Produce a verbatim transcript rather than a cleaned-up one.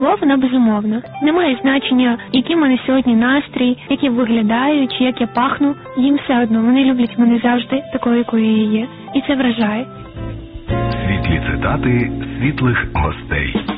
Любов, вона безумовна. Немає значення, який в мене сьогодні настрій, як я виглядаю, чи як я пахну. Їм все одно, вони люблять мене завжди такою, якою я є. І це вражає. Світлі цитати світлих гостей.